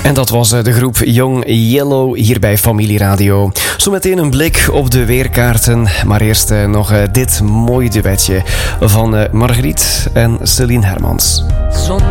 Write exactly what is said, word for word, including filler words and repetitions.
En dat was de groep Young Yellow hier bij Familie Radio. Zometeen een blik op de weerkaarten. Maar eerst nog dit mooie duetje van Margriet en Celine Hermans. Zonder